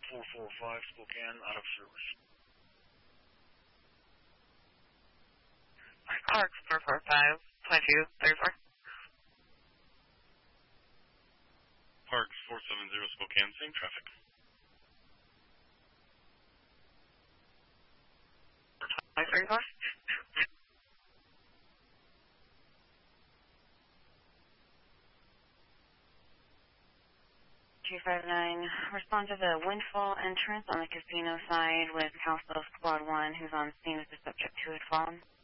445 Spokane, out of service. Park 445, 2234. Park 470 Spokane, same traffic. Sorry, 4? 259, respond to the windfall entrance on the casino side with House of Squad 1, who's on scene with the subject who had fallen.